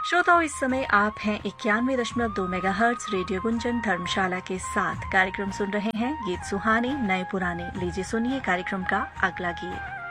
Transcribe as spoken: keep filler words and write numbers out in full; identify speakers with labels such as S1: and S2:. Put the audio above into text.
S1: श्रोताओं, इस समय आप हैं इक्यानवे दशमलव दो मेगा हर्ट्ज रेडियो गुंजन धर्मशाला के साथ कार्यक्रम सुन रहे हैं। गीत सुहानी नए पुराने। लीजिए सुनिए कार्यक्रम का अगला गीत।